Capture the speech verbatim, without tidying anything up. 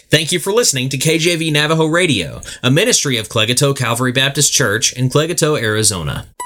Thank you for listening to K J V Navajo Radio, a ministry of Clegato Calvary Baptist Church in Clegato, Arizona.